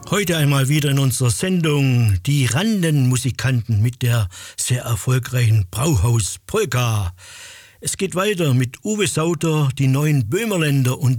Heute einmal wieder in unserer Sendung die Randenmusikanten mit der sehr erfolgreichen Brauhaus Polka. Es geht weiter mit Uwe Sauter, die neuen Böhmerländer und